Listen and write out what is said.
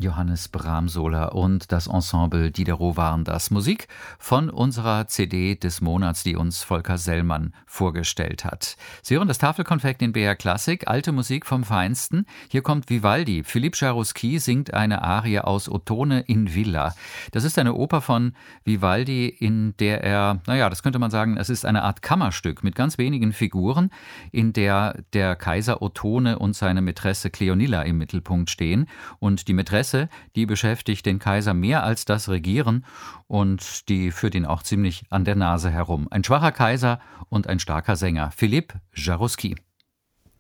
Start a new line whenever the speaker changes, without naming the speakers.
Johannes Bramsola und das Ensemble Diderot waren das. Musik von unserer CD des Monats, die uns Volker Sellmann vorgestellt hat. Sie hören das Tafelkonfekt in BR Klassik, alte Musik vom Feinsten. Hier kommt Vivaldi. Philippe Jaroussky singt eine Arie aus Ottone in Villa. Das ist eine Oper von Vivaldi, in der er, das könnte man sagen, es ist eine Art Kammerstück mit ganz wenigen Figuren, in der der Kaiser Ottone und seine Mätresse Cleonilla im Mittelpunkt stehen. Und die Mätresse, die beschäftigt den Kaiser mehr als das Regieren und die führt ihn auch ziemlich an der Nase herum. Ein schwacher Kaiser und ein starker Sänger, Philippe Jaroussky.